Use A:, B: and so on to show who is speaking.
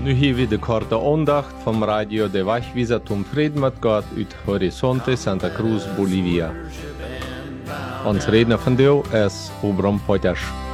A: Nu hier weer de korte aandacht van Radio de Wegwijzer Tom Fried met God uit Horizonte Santa Cruz, Bolivia. Ons redner van deel is Obram Potters.